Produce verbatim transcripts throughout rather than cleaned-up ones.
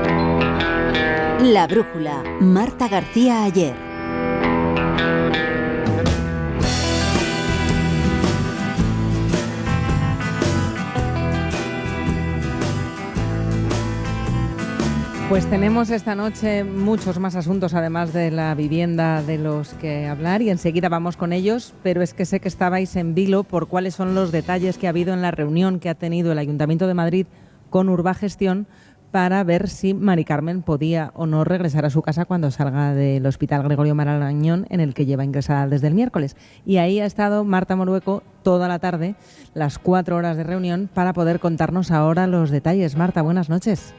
La brújula, Marta García Ayer. Pues tenemos esta noche muchos más asuntos, además de la vivienda, de los que hablar, y enseguida vamos con ellos, pero es que sé que estabais en vilo por cuáles son los detalles que ha habido en la reunión que ha tenido el Ayuntamiento de Madrid con Urbagestión para ver si Mari Carmen podía o no regresar a su casa cuando salga del Hospital Gregorio Marañón, en el que lleva ingresada desde el miércoles. Y ahí ha estado Marta Morueco toda la tarde, las cuatro horas de reunión, para poder contarnos ahora los detalles. Marta, buenas noches.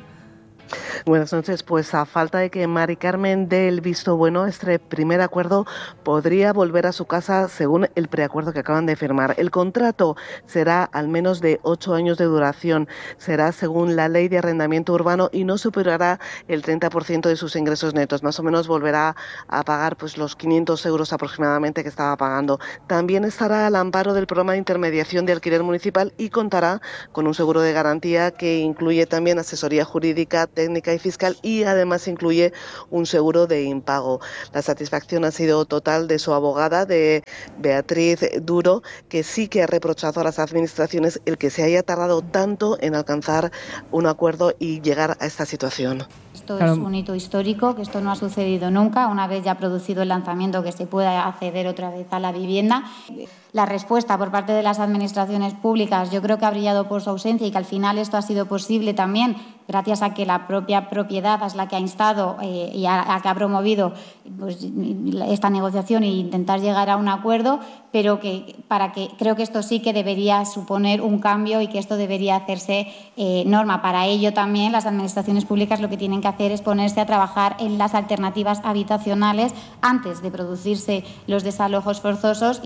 Buenas noches. Pues a falta de que Mari Carmen dé el visto bueno, este primer acuerdo podría volver a su casa según el preacuerdo que acaban de firmar. El contrato será al menos de ocho años de duración, será según la ley de arrendamiento urbano y no superará el treinta por ciento de sus ingresos netos. Más o menos volverá a pagar pues los quinientos euros aproximadamente que estaba pagando. También estará al amparo del programa de intermediación de alquiler municipal y contará con un seguro de garantía que incluye también asesoría jurídica, técnica y fiscal, y además incluye un seguro de impago. La satisfacción ha sido total de su abogada, de Beatriz Duro, que sí que ha reprochado a las administraciones el que se haya tardado tanto en alcanzar un acuerdo y llegar a esta situación. Esto es un hito histórico, que esto no ha sucedido nunca, una vez ya producido el lanzamiento, que se pueda acceder otra vez a la vivienda. La respuesta por parte de las administraciones públicas yo creo que ha brillado por su ausencia, y que al final esto ha sido posible también gracias a que la propia propiedad es la que ha instado eh, y a, a que ha promovido pues, esta negociación e intentar llegar a un acuerdo, pero que para que creo que esto sí que debería suponer un cambio y que esto debería hacerse eh, norma. Para ello también las administraciones públicas lo que tienen que hacer es ponerse a trabajar en las alternativas habitacionales antes de producirse los desalojos forzosos.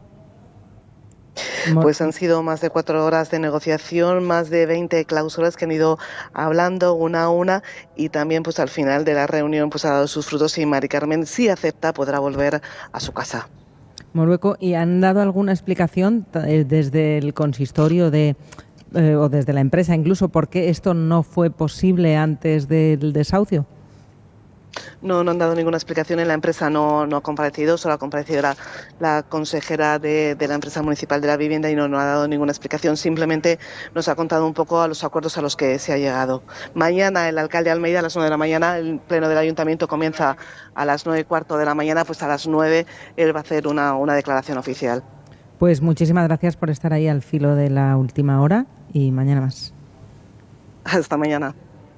Pues han sido más de cuatro horas de negociación, más de veinte cláusulas que han ido hablando una a una, y también pues al final de la reunión pues ha dado sus frutos, y Mari Carmen, si acepta, podrá volver a su casa. Morueco, ¿y han dado alguna explicación desde el consistorio de eh, o desde la empresa incluso por qué esto no fue posible antes del desahucio? No, no han dado ninguna explicación. En la empresa no, no ha comparecido, solo ha comparecido la, la consejera de, de la empresa municipal de la vivienda, y no, no ha dado ninguna explicación. Simplemente nos ha contado un poco a los acuerdos a los que se ha llegado. Mañana el alcalde Almeida a las nueve de la mañana, el pleno del ayuntamiento comienza a las nueve y cuarto de la mañana, pues a las nueve él va a hacer una, una declaración oficial. Pues muchísimas gracias por estar ahí al filo de la última hora, y mañana más. Hasta mañana.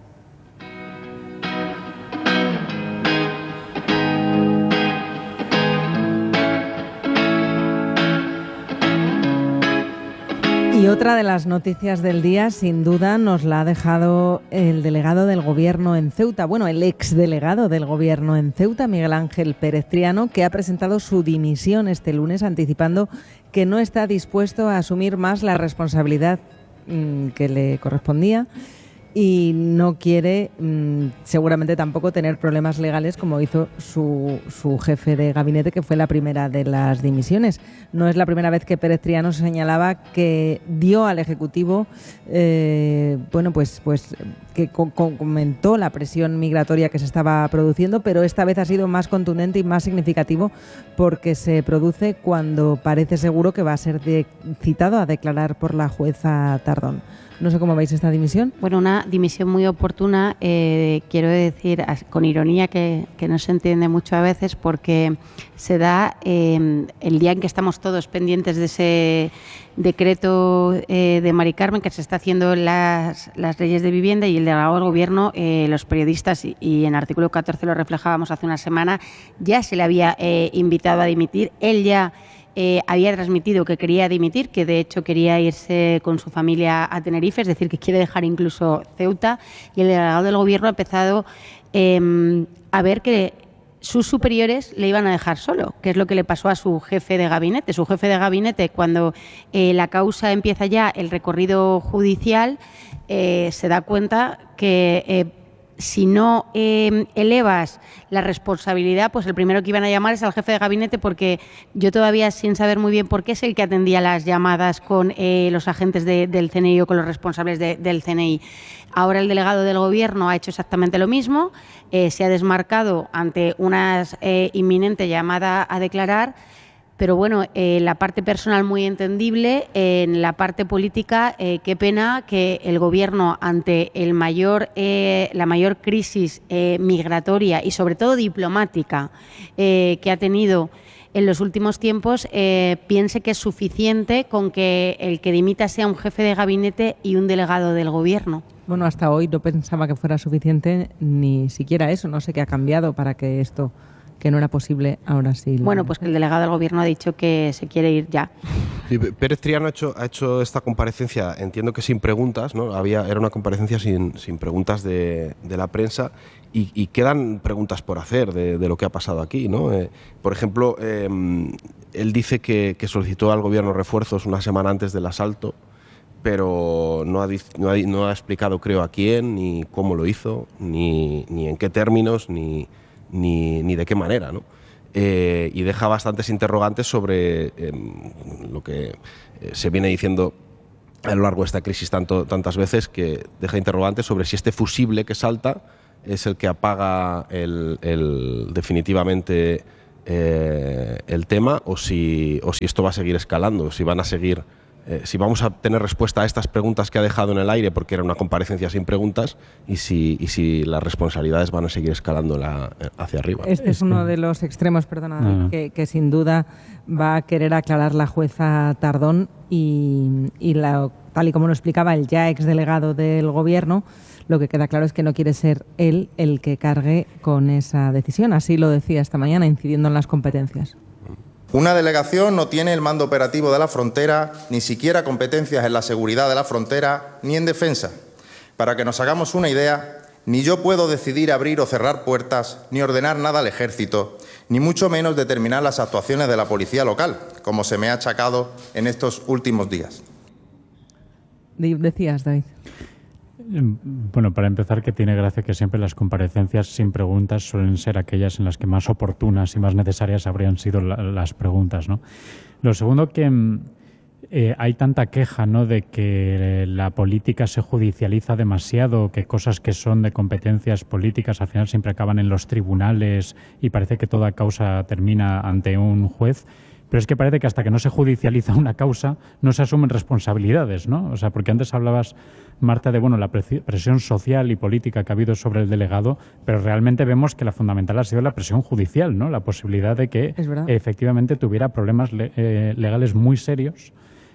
Y otra de las noticias del día, sin duda, nos la ha dejado el delegado del Gobierno en Ceuta, bueno, el exdelegado del Gobierno en Ceuta, Miguel Ángel Pérez Triano, que ha presentado su dimisión este lunes, anticipando que no está dispuesto a asumir más la responsabilidad mmm, que le correspondía, y no quiere mmm, seguramente tampoco tener problemas legales como hizo su, su jefe de gabinete, que fue la primera de las dimisiones. No es la primera vez que Pérez Triano señalaba que dio al Ejecutivo, eh, bueno, pues, pues que co- comentó la presión migratoria que se estaba produciendo, pero esta vez ha sido más contundente y más significativo porque se produce cuando parece seguro que va a ser de, citado a declarar por la jueza Tardón. No sé cómo veis esta dimisión. Bueno, una dimisión muy oportuna, eh, quiero decir, con ironía, que, que no se entiende mucho a veces, porque se da eh, el día en que estamos todos pendientes de ese decreto eh, de Mari Carmen, que se está haciendo las, las leyes de vivienda, y el delegado del Gobierno, eh, los periodistas, y, y en artículo catorce lo reflejábamos hace una semana, ya se le había eh, invitado a dimitir. Él ya Eh, había transmitido que quería dimitir, que de hecho quería irse con su familia a Tenerife, es decir, que quiere dejar incluso Ceuta, y el delegado del Gobierno ha empezado eh, a ver que sus superiores le iban a dejar solo, que es lo que le pasó a su jefe de gabinete. Su jefe de gabinete, cuando eh, la causa empieza ya el recorrido judicial, eh, se da cuenta que eh, si no eh, elevas la responsabilidad, pues el primero que iban a llamar es al jefe de gabinete, porque yo todavía, sin saber muy bien por qué, es el que atendía las llamadas con eh, los agentes de, del C N I o con los responsables de, del C N I. Ahora el delegado del Gobierno ha hecho exactamente lo mismo, eh, se ha desmarcado ante una eh, inminente llamada a declarar. Pero bueno, eh, la parte personal muy entendible, eh, en la parte política, eh, qué pena que el Gobierno, ante el mayor, eh, la mayor crisis eh, migratoria y sobre todo diplomática eh, que ha tenido en los últimos tiempos, eh, piense que es suficiente con que el que dimita sea un jefe de gabinete y un delegado del Gobierno. Bueno, hasta hoy no pensaba que fuera suficiente ni siquiera eso. No sé qué ha cambiado para que esto, que no era posible, ahora sí. Bueno, pues que el delegado del Gobierno ha dicho que se quiere ir ya. Sí, Pérez Triano ha hecho, ha hecho esta comparecencia, entiendo que sin preguntas, ¿no? Había, era una comparecencia sin, sin preguntas de, de la prensa y, y quedan preguntas por hacer de, de lo que ha pasado aquí, ¿no? Eh, por ejemplo, eh, él dice que, que solicitó al Gobierno refuerzos una semana antes del asalto, pero no ha, no, ha, no ha explicado, creo, a quién, ni cómo lo hizo, ni, ni en qué términos, ni... Ni, ni de qué manera, ¿no? Eh, y deja bastantes interrogantes sobre eh, lo que eh, se viene diciendo a lo largo de esta crisis tanto, tantas veces, que deja interrogantes sobre si este fusible que salta es el que apaga el, el, definitivamente eh, el tema, o si, o si esto va a seguir escalando, si van a seguir... Eh, si vamos a tener respuesta a estas preguntas que ha dejado en el aire, porque era una comparecencia sin preguntas, y si, y si las responsabilidades van a seguir escalando la, hacia arriba. Este es uno de los extremos, perdona, no. que, que sin duda va a querer aclarar la jueza Tardón, y, y la, tal y como lo explicaba el ya exdelegado del Gobierno, lo que queda claro es que no quiere ser él el que cargue con esa decisión. Así lo decía esta mañana, incidiendo en las competencias. Una delegación no tiene el mando operativo de la frontera, ni siquiera competencias en la seguridad de la frontera, ni en defensa. Para que nos hagamos una idea, ni yo puedo decidir abrir o cerrar puertas, ni ordenar nada al ejército, ni mucho menos determinar las actuaciones de la policía local, como se me ha achacado en estos últimos días. Decías, David. Bueno, para empezar, que tiene gracia que siempre las comparecencias sin preguntas suelen ser aquellas en las que más oportunas y más necesarias habrían sido la, las preguntas, ¿no? Lo segundo, que eh, hay tanta queja, ¿no?, de que la política se judicializa demasiado, que cosas que son de competencias políticas al final siempre acaban en los tribunales y parece que toda causa termina ante un juez. Pero es que parece que hasta que no se judicializa una causa no se asumen responsabilidades, ¿no? O sea, porque antes hablabas, Marta, de bueno la presión social y política que ha habido sobre el delegado, pero realmente vemos que la fundamental ha sido la presión judicial, ¿no? La posibilidad de que efectivamente tuviera problemas le eh, legales muy serios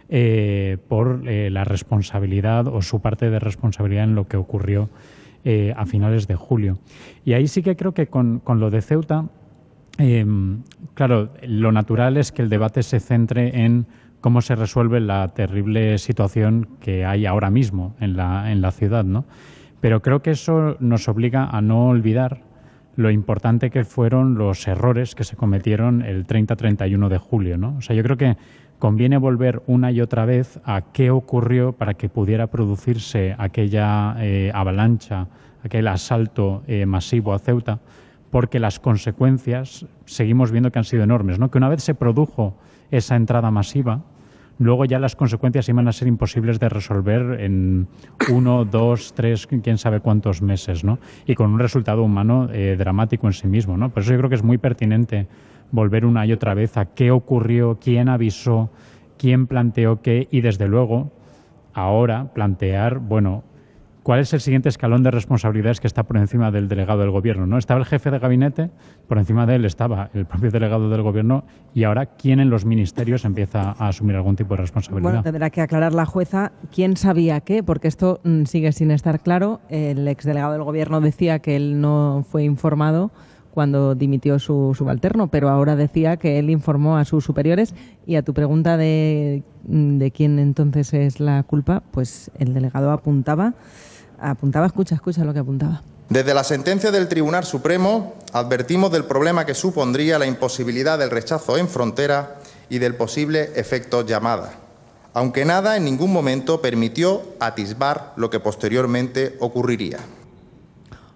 eh, por eh, la responsabilidad o su parte de responsabilidad en lo que ocurrió eh, a finales de julio. Y ahí sí que creo que con, con lo de Ceuta... Eh, claro, lo natural es que el debate se centre en cómo se resuelve la terrible situación que hay ahora mismo en la, en la ciudad, ¿no? Pero creo que eso nos obliga a no olvidar lo importante que fueron los errores que se cometieron el treinta treinta y uno de julio, ¿no? O sea, yo creo que conviene volver una y otra vez a qué ocurrió para que pudiera producirse aquella eh, avalancha, aquel asalto eh, masivo a Ceuta, porque las consecuencias seguimos viendo que han sido enormes, ¿no? Que una vez se produjo esa entrada masiva, luego ya las consecuencias iban a ser imposibles de resolver en uno, dos, tres, quién sabe cuántos meses, ¿no? Y con un resultado humano eh, dramático en sí mismo, ¿no? Por eso yo creo que es muy pertinente volver una y otra vez a qué ocurrió, quién avisó, quién planteó qué, y desde luego ahora plantear, bueno, ¿cuál es el siguiente escalón de responsabilidades que está por encima del delegado del Gobierno, ¿no? Estaba el jefe de gabinete, por encima de él estaba el propio delegado del Gobierno, y ahora ¿quién en los ministerios empieza a asumir algún tipo de responsabilidad? Bueno, tendrá que aclarar la jueza quién sabía qué, porque esto mm, sigue sin estar claro. El exdelegado del Gobierno decía que él no fue informado cuando dimitió su subalterno, pero ahora decía que él informó a sus superiores. Y a tu pregunta de, de quién entonces es la culpa, pues el delegado apuntaba... Apuntaba, escucha, escucha lo que apuntaba. Desde la sentencia del Tribunal Supremo advertimos del problema que supondría la imposibilidad del rechazo en frontera y del posible efecto llamada, aunque nada en ningún momento permitió atisbar lo que posteriormente ocurriría.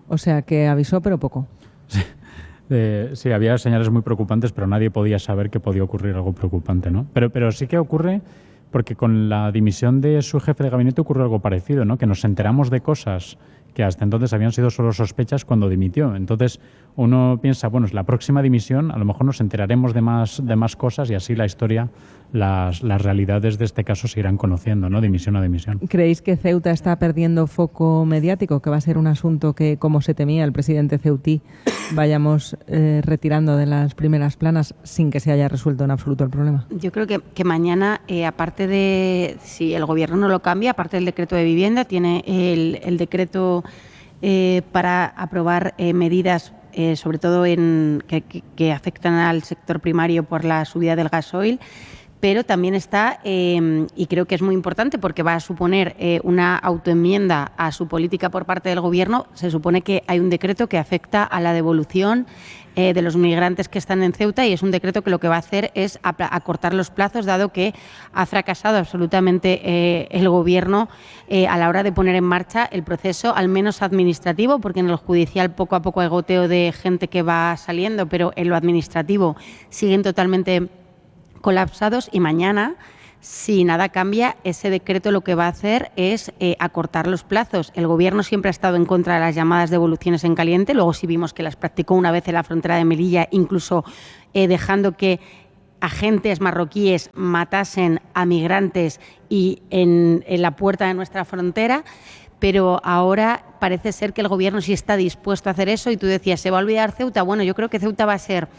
O sea que avisó, pero poco. Sí. Eh, sí, había señales muy preocupantes, pero nadie podía saber que podía ocurrir algo preocupante, ¿no? Pero, pero sí que ocurre, porque con la dimisión de su jefe de gabinete ocurrió algo parecido, ¿no? Que nos enteramos de cosas que hasta entonces habían sido solo sospechas cuando dimitió. Entonces uno piensa, bueno, es la próxima dimisión, a lo mejor nos enteraremos de más, de más cosas y así la historia, las, las realidades de este caso se irán conociendo, ¿no? Dimisión a dimisión. ¿Creéis que Ceuta está perdiendo foco mediático, que va a ser un asunto que, como se temía el presidente ceutí, vayamos eh, retirando de las primeras planas sin que se haya resuelto en absoluto el problema? Yo creo que, que mañana, eh, aparte de, si el Gobierno no lo cambia, aparte del decreto de vivienda, tiene el, el decreto eh, para aprobar eh, medidas, eh, sobre todo en que, que, que afectan al sector primario por la subida del gasoil. Pero también está, eh, y creo que es muy importante porque va a suponer eh, una autoenmienda a su política por parte del Gobierno, se supone que hay un decreto que afecta a la devolución eh, de los migrantes que están en Ceuta y es un decreto que lo que va a hacer es acortar los plazos, dado que ha fracasado absolutamente eh, el Gobierno eh, a la hora de poner en marcha el proceso, al menos administrativo, porque en el judicial poco a poco hay goteo de gente que va saliendo, pero en lo administrativo siguen totalmente colapsados y mañana, si nada cambia, ese decreto lo que va a hacer es eh, acortar los plazos. El Gobierno siempre ha estado en contra de las llamadas devoluciones en caliente, luego sí vimos que las practicó una vez en la frontera de Melilla, incluso eh, dejando que agentes marroquíes matasen a migrantes y en, en la puerta de nuestra frontera. Pero ahora parece ser que el Gobierno sí está dispuesto a hacer eso y tú decías, ¿se va a olvidar Ceuta? Bueno, yo creo que Ceuta va a ser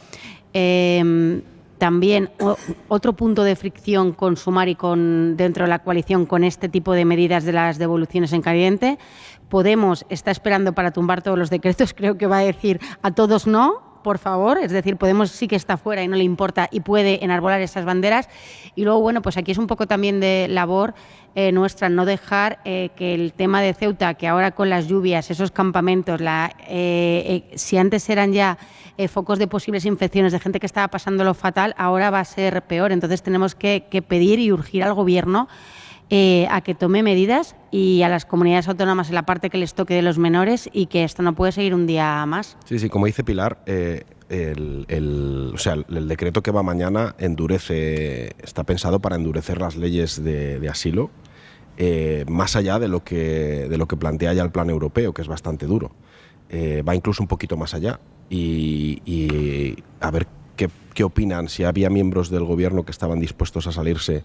Eh, también otro punto de fricción con Sumar y con, dentro de la coalición con este tipo de medidas de las devoluciones en caliente. Podemos está esperando para tumbar todos los decretos, creo que va a decir a todos no, por favor, es decir, Podemos sí que está fuera y no le importa y puede enarbolar esas banderas. Y luego, bueno, pues aquí es un poco también de labor eh, nuestra no dejar eh, que el tema de Ceuta, que ahora con las lluvias, esos campamentos, la, eh, eh, si antes eran ya Eh, focos de posibles infecciones de gente que estaba pasándolo fatal, ahora va a ser peor. Entonces tenemos que, que pedir y urgir al Gobierno eh, a que tome medidas y a las comunidades autónomas en la parte que les toque de los menores y que esto no puede seguir un día más. Sí, sí, como dice Pilar, eh, el, el, o sea, el decreto que va mañana endurece, está pensado para endurecer las leyes de, de asilo, eh, más allá de lo que de lo que plantea ya el plan europeo, que es bastante duro. Eh, va incluso un poquito más allá y, y a ver qué, qué opinan, si había miembros del Gobierno que estaban dispuestos a salirse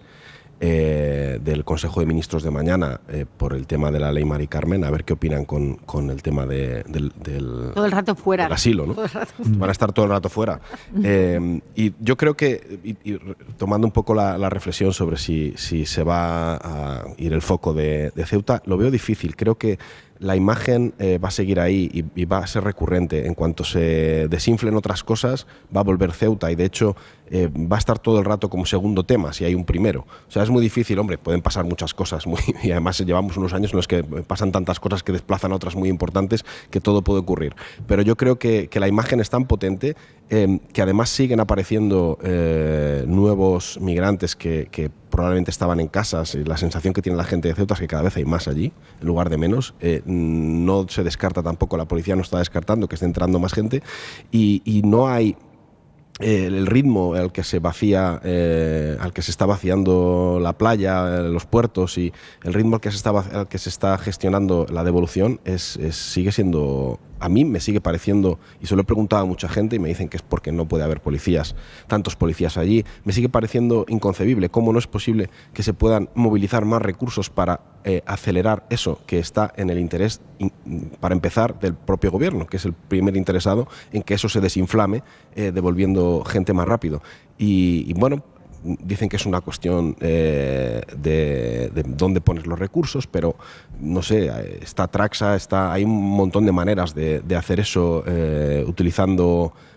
eh, del Consejo de Ministros de mañana eh, por el tema de la ley Mari Carmen, a ver qué opinan con, con el tema de, del, del, todo el rato fuera. del asilo, ¿no? Van a estar todo el rato fuera. Eh, y yo creo que, y, y tomando un poco la, la reflexión sobre si, si se va a ir el foco de, de Ceuta, lo veo difícil. Creo que la imagen eh, va a seguir ahí y, y va a ser recurrente. En cuanto se desinflen otras cosas, va a volver Ceuta y, de hecho, eh, va a estar todo el rato como segundo tema, si hay un primero. O sea, es muy difícil, hombre, pueden pasar muchas cosas muy, y además llevamos unos años en los que pasan tantas cosas que desplazan a otras muy importantes que todo puede ocurrir. Pero yo creo que, que la imagen es tan potente eh, que además siguen apareciendo eh, nuevos migrantes que, que probablemente estaban en casas, y la sensación que tiene la gente de Ceuta es que cada vez hay más allí, en lugar de menos. Eh, no se descarta tampoco, la policía no está descartando que esté entrando más gente y, y no hay eh, el ritmo al que se vacía, eh, al que se está vaciando la playa, eh, los puertos, y el ritmo al que se está, al que se está gestionando la devolución es, es, sigue siendo, a mí me sigue pareciendo, y se lo he preguntado a mucha gente y me dicen que es porque no puede haber policías, tantos policías allí, me sigue pareciendo inconcebible cómo no es posible que se puedan movilizar más recursos para eh, acelerar eso que está en el interés, in, para empezar, del propio Gobierno, que es el primer interesado en que eso se desinflame, eh, devolviendo gente más rápido. Y, y bueno, dicen que es una cuestión eh, de, de dónde pones los recursos, pero no sé, está Traxa, está, hay un montón de maneras de, de hacer eso, eh, utilizando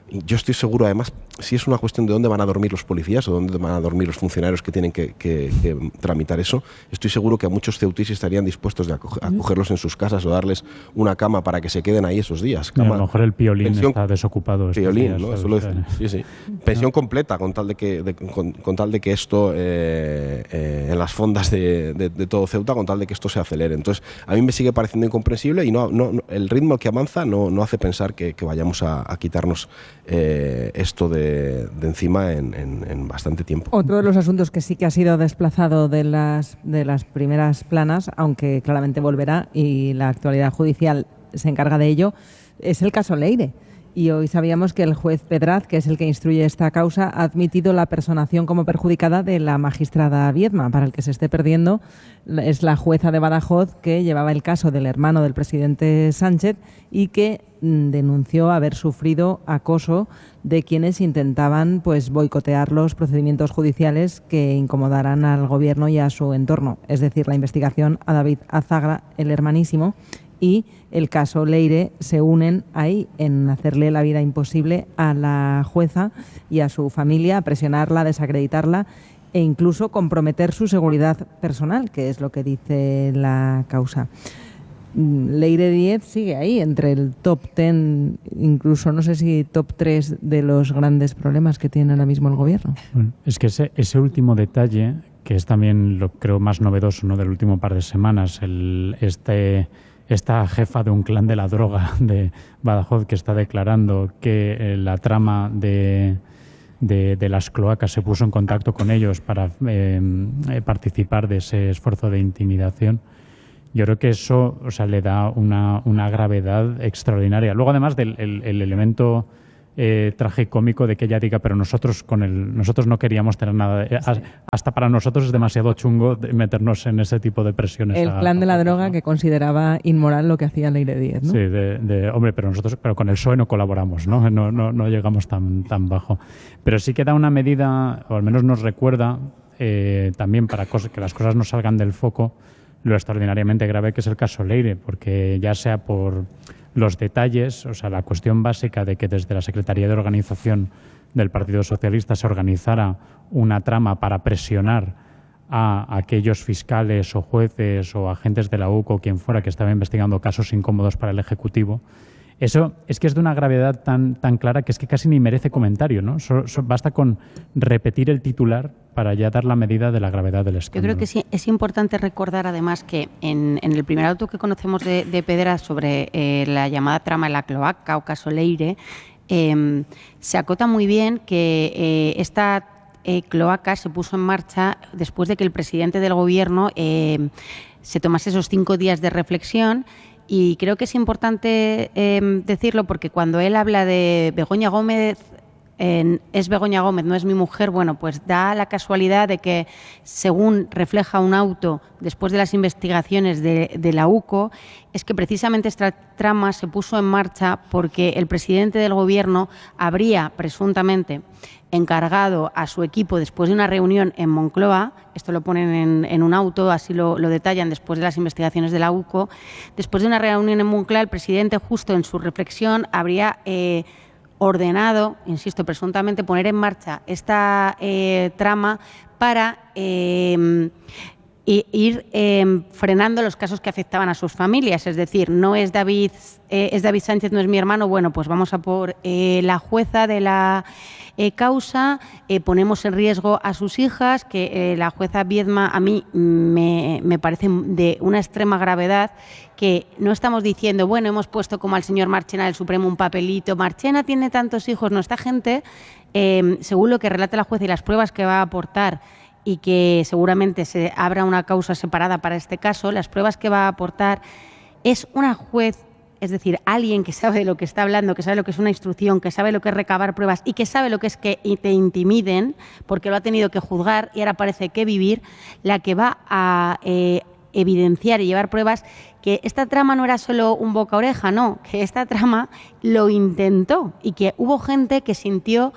Y yo estoy seguro, además, si es una cuestión de dónde van a dormir los policías o dónde van a dormir los funcionarios que tienen que, que, que tramitar eso, estoy seguro que a muchos ceutíes estarían dispuestos de acoger, a acogerlos en sus casas o darles una cama para que se queden ahí esos días. Cama, a lo mejor el piolín pensión, está desocupado. Piolín, días, ¿no? Eso lo decir. Sí, sí. Pensión completa con tal de que, de, con, con tal de que esto, eh, eh, en las fondas de, de, de todo Ceuta, con tal de que esto se acelere. Entonces, a mí me sigue pareciendo incomprensible y no, no, no el ritmo que avanza no, no hace pensar que, que vayamos a, a quitarnos eh, esto de, de encima en, en, en bastante tiempo. Otro de los asuntos que sí que ha sido desplazado de las, de las primeras planas, aunque claramente volverá y la actualidad judicial se encarga de ello, es el caso Leire. Y hoy sabíamos que el juez Pedraz, que es el que instruye esta causa, ha admitido la personación como perjudicada de la magistrada Viedma. Para el que se esté perdiendo, es la jueza de Badajoz que llevaba el caso del hermano del presidente Sánchez y que mm, denunció haber sufrido acoso de quienes intentaban pues boicotear los procedimientos judiciales que incomodaran al gobierno y a su entorno. Es decir, la investigación a David Azagra, el hermanísimo, y el caso Leire se unen ahí en hacerle la vida imposible a la jueza y a su familia, a presionarla, a desacreditarla e incluso comprometer su seguridad personal, que es lo que dice la causa. Leire Díez sigue ahí entre el top ten, incluso no sé si top tres de los grandes problemas que tiene ahora mismo el gobierno. Bueno, es que ese, ese último detalle, que es también lo creo más novedoso, ¿no?, del último par de semanas, el este esta jefa de un clan de la droga de Badajoz que está declarando que eh, la trama de, de, de las cloacas se puso en contacto con ellos para eh, eh, participar de ese esfuerzo de intimidación. Yo creo que eso, o sea, le da una, una gravedad extraordinaria. Luego, además del el, el elemento eh, tragicómico de que ella diga, pero nosotros con el nosotros no queríamos tener nada. De, sí. Hasta para nosotros es demasiado chungo de meternos en ese tipo de presiones. El clan de la droga, ¿no?, que consideraba inmoral lo que hacía Leire Díez, ¿no? Sí, de, de hombre, pero nosotros, pero con el P S O E no colaboramos, ¿no? No, no, no llegamos tan, tan bajo. Pero sí que da una medida, o al menos nos recuerda, eh, también para cosas, que las cosas no salgan del foco, lo extraordinariamente grave que es el caso Leire, porque ya sea por los detalles, o sea, la cuestión básica de que desde la Secretaría de Organización del Partido Socialista se organizara una trama para presionar a aquellos fiscales o jueces o agentes de la U C o quien fuera que estaba investigando casos incómodos para el Ejecutivo. Eso es que es de una gravedad tan, tan clara que es que casi ni merece comentario, ¿no? So, so, basta con repetir el titular para ya dar la medida de la gravedad del escándalo. Yo creo que sí, es importante recordar además que en, en el primer auto que conocemos de, de Pedraz sobre eh, la llamada trama de la cloaca o caso Leire, eh, se acota muy bien que eh, esta eh, cloaca se puso en marcha después de que el presidente del Gobierno eh, se tomase esos cinco días de reflexión. Y creo que es importante eh, decirlo porque cuando él habla de Begoña Gómez, eh, es Begoña Gómez, no es mi mujer, bueno, pues da la casualidad de que, según refleja un auto después de las investigaciones de, de la U C O, es que precisamente esta trama se puso en marcha porque el presidente del Gobierno habría presuntamente encargado a su equipo después de una reunión en Moncloa, esto lo ponen en, en un auto, así lo, lo detallan después de las investigaciones de la U C O, después de una reunión en Moncloa, el presidente justo en su reflexión habría eh, ordenado, insisto, presuntamente poner en marcha esta eh, trama para eh, ir eh, frenando los casos que afectaban a sus familias. Es decir, no es David, eh, es David Sánchez, no es mi hermano, bueno, pues vamos a por eh, la jueza de la Eh, causa, eh, ponemos en riesgo a sus hijas, que eh, la jueza Viedma a mí me, me parece de una extrema gravedad, que no estamos diciendo, bueno, hemos puesto como al señor Marchena del Supremo un papelito, Marchena tiene tantos hijos, no, esta gente, eh, según lo que relata la jueza y las pruebas que va a aportar, y que seguramente se abra una causa separada para este caso, las pruebas que va a aportar, es una juez, es decir, alguien que sabe de lo que está hablando, que sabe lo que es una instrucción, que sabe lo que es recabar pruebas y que sabe lo que es que te intimiden, porque lo ha tenido que juzgar y ahora parece que vivir, la que va a eh, evidenciar y llevar pruebas que esta trama no era solo un boca-oreja, no, que esta trama lo intentó y que hubo gente que sintió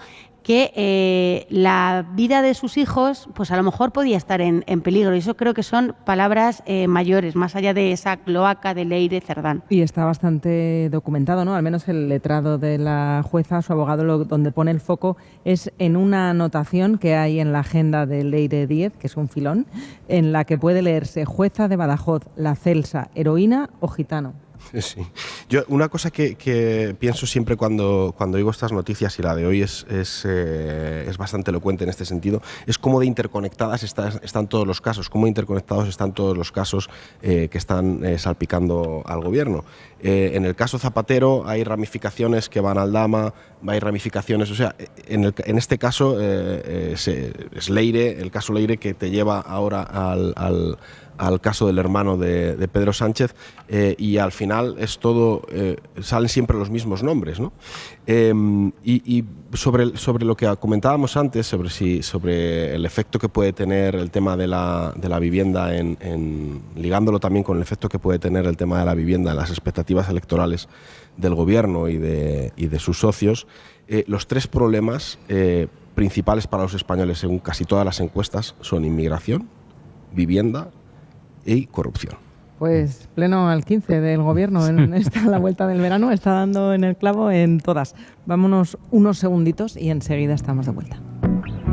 que eh, la vida de sus hijos, pues a lo mejor podía estar en, en peligro. Y eso creo que son palabras eh, mayores, más allá de esa cloaca de Leire Cerdán. Y está bastante documentado, ¿no? Al menos el letrado de la jueza, su abogado, lo, donde pone el foco es en una anotación que hay en la agenda de Leire Díez, que es un filón, en la que puede leerse jueza de Badajoz, La Celsa, heroína o gitano. Sí. Yo, una cosa que, que pienso siempre cuando, cuando oigo estas noticias, y la de hoy es, es, eh, es bastante elocuente en este sentido, es cómo de interconectadas está, están todos los casos, cómo interconectados están todos los casos eh, que están eh, salpicando al gobierno. Eh, en el caso Zapatero hay ramificaciones que van al Dama, hay ramificaciones, o sea, en, el, en este caso eh, eh, es Leire, el caso Leire, que te lleva ahora al, al al caso del hermano de, de Pedro Sánchez, eh, y al final es todo, eh, salen siempre los mismos nombres, ¿no? Eh, y y sobre, sobre lo que comentábamos antes, sobre, si, sobre el efecto que puede tener el tema de la, de la vivienda, en, en, ligándolo también con el efecto que puede tener el tema de la vivienda en las expectativas electorales del gobierno y de, y de sus socios, eh, los tres problemas eh, principales para los españoles, según casi todas las encuestas, son inmigración, vivienda y corrupción. Pues pleno al quince del gobierno en esta la vuelta del verano, está dando en el clavo en todas. Vámonos unos segunditos y enseguida estamos de vuelta.